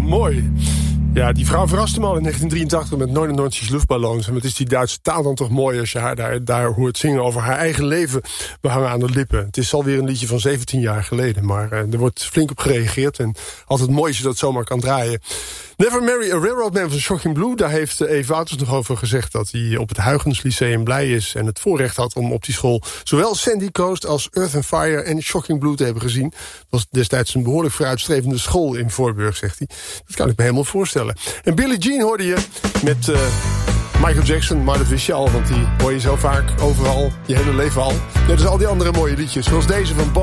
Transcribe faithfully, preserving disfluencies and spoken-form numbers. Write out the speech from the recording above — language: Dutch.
mooi. Ja, die vrouw verraste me al in negentien drieëntachtig met neunundneunzig Luftballons. En wat is die Duitse taal dan toch mooi als je haar daar, daar hoort zingen over haar eigen leven. We hangen aan de lippen. Het is alweer een liedje van zeventien jaar geleden. Maar uh, er wordt flink op gereageerd. En altijd mooi als je dat zomaar kan draaien. Never Marry a Railroad Man van Shocking Blue. Daar heeft Eve Wouters nog over gezegd dat hij op het Huygens Lyceum blij is. En het voorrecht had om op die school zowel Sandy Coast als Earth and Fire en Shocking Blue te hebben gezien. Dat was destijds een behoorlijk vooruitstrevende school in Voorburg, zegt hij. Dat kan ik me helemaal voorstellen. En Billie Jean hoorde je met uh, Michael Jackson, maar dat wist je al, want die hoor je zo vaak overal, je hele leven al. Net als al die andere mooie liedjes, zoals deze van Bob.